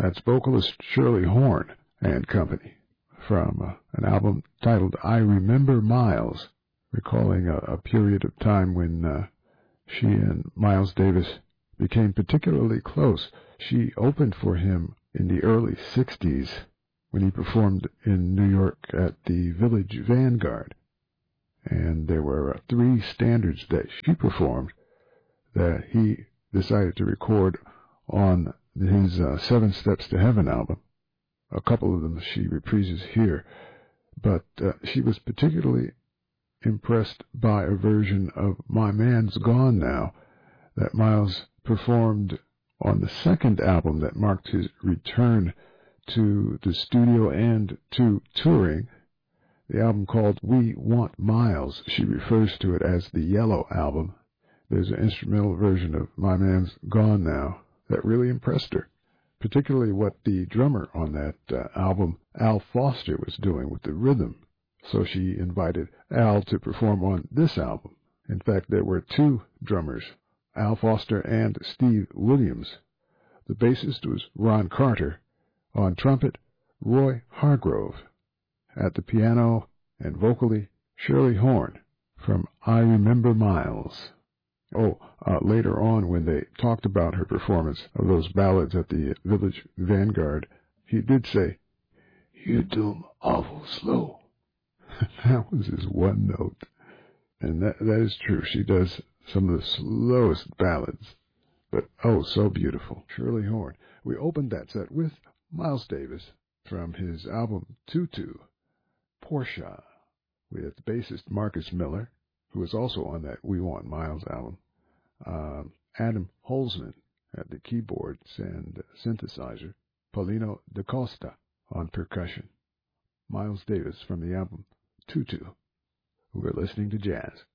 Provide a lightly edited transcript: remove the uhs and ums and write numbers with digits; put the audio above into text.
That's vocalist Shirley Horn and Company from an album titled I Remember Miles, recalling a period of time when she and Miles Davis became particularly close. She opened for him in the early 60s when he performed in New York at the Village Vanguard. And there were 3 standards that she performed that he decided to record on his 7 Steps to Heaven album. A couple of them she reprises here, but she was particularly impressed by a version of My Man's Gone Now that Miles performed on the 2nd album that marked his return to the studio and to touring, the album called We Want Miles. She refers to it as the Yellow Album. There's an instrumental version of My Man's Gone Now that really impressed her, particularly what the drummer on that album, Al Foster, was doing with the rhythm. So she invited Al to perform on this album. In fact, there were 2 drummers, Al Foster and Steve Williams. The bassist was Ron Carter. On trumpet, Roy Hargrove. At the piano and vocally, Shirley Horn from I Remember Miles. Later on, when they talked about her performance of those ballads at the Village Vanguard, he did say, "You do 'em awful slow." That was his one note. And that is true. She does some of the slowest ballads, but so beautiful. Shirley Horn. We opened that set with Miles Davis from his album Tutu, Portia, with bassist Marcus Miller, who was also on that We Want Miles album, Adam Holzman at the keyboards and synthesizer, Paulino da Costa on percussion, Miles Davis from the album Tutu. We're listening to jazz.